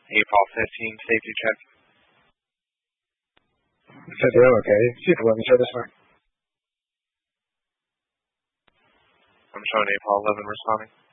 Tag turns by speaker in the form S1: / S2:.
S1: APOL 15, safety check.
S2: Video, okay. See if let me show this one.
S1: I'm showing APOL 11 responding.